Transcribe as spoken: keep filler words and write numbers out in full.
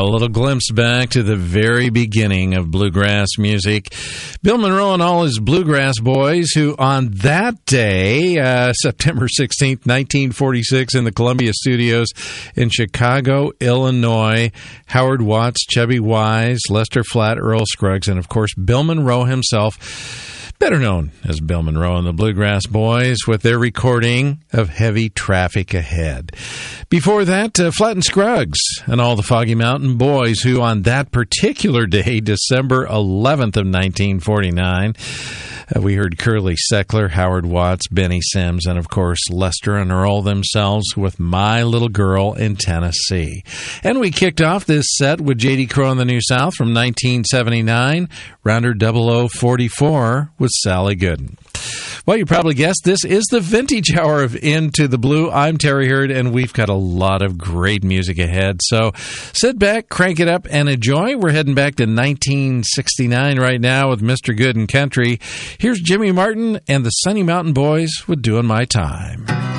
a little glimpse back to the very beginning of bluegrass music. Bill Monroe and all his bluegrass boys, who on that day, uh, September sixteenth, nineteen forty-six, in the Columbia Studios in Chicago, Illinois, Howard Watts, Chubby Wise, Lester Flatt, Earl Scruggs, and of course Bill Monroe himself, better known as Bill Monroe and the Bluegrass Boys, with their recording of Heavy Traffic Ahead. Before that, uh, Flatt and Scruggs and all the Foggy Mountain Boys, who on that particular day, December eleventh of nineteen forty-nine, uh, we heard Curly Seckler, Howard Watts, Benny Sims, and of course Lester and Earl themselves with My Little Girl in Tennessee. And we kicked off this set with J D Crowe and the New South from nineteen seventy-nine, Rounder double oh forty-four with Sally Gooden. Well, you probably guessed this is the vintage hour of Into the Blue. I'm Terry Hurd, and we've got a lot of great music ahead. So sit back, crank it up, and enjoy. We're heading back to nineteen sixty-nine right now with Mister Good and Country. Here's Jimmy Martin and the Sunny Mountain Boys with Doing My Time.